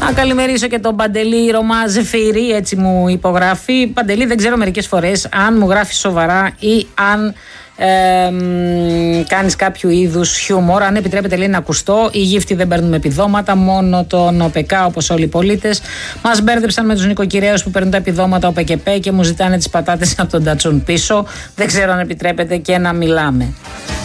Να καλημερίσω και τον Παντελή Ρωμά Ζεφύρη, έτσι μου υπογράφει. Παντελή, δεν ξέρω μερικές φορές αν μου γράφει σοβαρά ή αν κάνεις κάποιο είδους χιούμορ. Αν επιτρέπετε, λέει, να ακουστώ. Οι γύφτοι δεν παίρνουν επιδόματα, μόνο τον ΟΠΕΚΑ, όπως όλοι οι πολίτες. Μας μπέρδεψαν με τους νοικοκυρέους που παίρνουν τα επιδόματα ΟΠΕΚΕΠΕ και μου ζητάνε τις πατάτες από τον τατσούν πίσω. Δεν ξέρω αν επιτρέπετε και να μιλάμε.